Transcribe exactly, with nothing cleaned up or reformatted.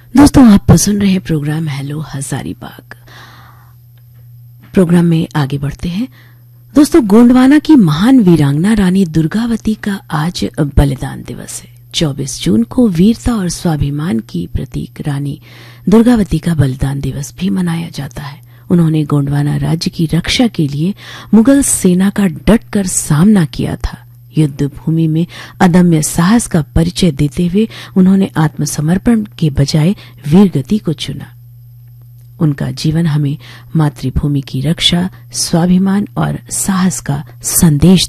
दोस्तों, आप सुन रहे हैं प्रोग्राम हेलो हजारीबाग। प्रोग्राम में आगे बढ़ते हैं। दोस्तों, गोंडवाना की महान वीरांगना रानी दुर्गावती का आज बलिदान दिवस है। चौबीस जून को वीरता और स्वाभिमान की प्रतीक रानी दुर्गावती का बलिदान दिवस भी मनाया जाता है। उन्होंने गोंडवाना राज्य की रक्षा के लिए मुगल सेना का डटकर सामना किया था। युद्ध भूमि में अदम्य साहस का परिचय देते हुए उन्होंने आत्मसमर्पण के बजाय वीरगति को चुना। उनका जीवन हमें मातृभूमि की रक्षा, स्वाभिमान और साहस का संदेश